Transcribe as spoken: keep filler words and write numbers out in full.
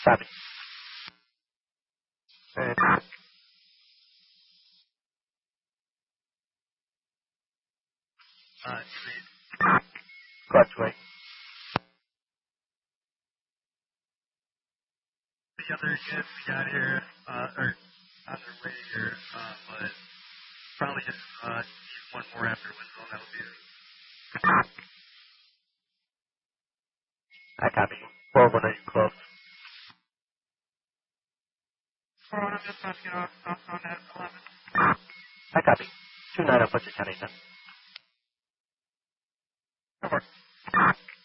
Copy. And, Uh, three. clutch wait. The other units we got here, uh, are on their way here, uh, but probably just, uh, shoot one more after Winslow, that'll be it. I copy. four one, are you close? four one, I'm just about to get off, off on that eleven. I copy. two nine, I'll put your ten eight then. Go for it.